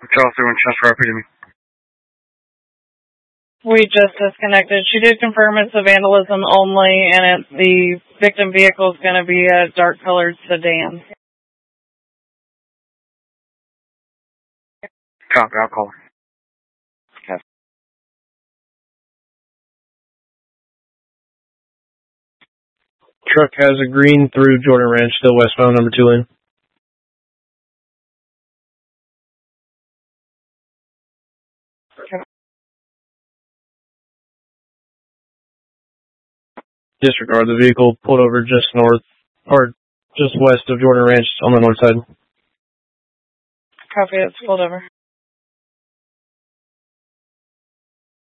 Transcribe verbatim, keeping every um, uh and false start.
Chelsea, one chest rapid to me. We just disconnected. She did confirm it's a vandalism only, and it, the victim vehicle is going to be a dark-colored sedan. Copy, I'll call her. Okay. Truck has a green through Jordan Ranch, still westbound, number two lane. Okay. Disregard the vehicle, pulled over just north, or just west of Jordan Ranch on the north side. Copy, it's pulled over.